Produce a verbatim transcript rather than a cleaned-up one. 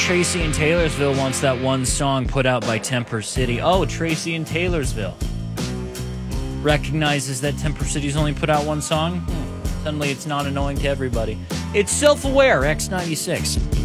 Tracy in Taylorsville wants that one song put out by Temper City. Oh, Tracy in Taylorsville recognizes that Temper City's only put out one song? Hmm. Suddenly it's not annoying to everybody. It's Self-Aware, X ninety-six.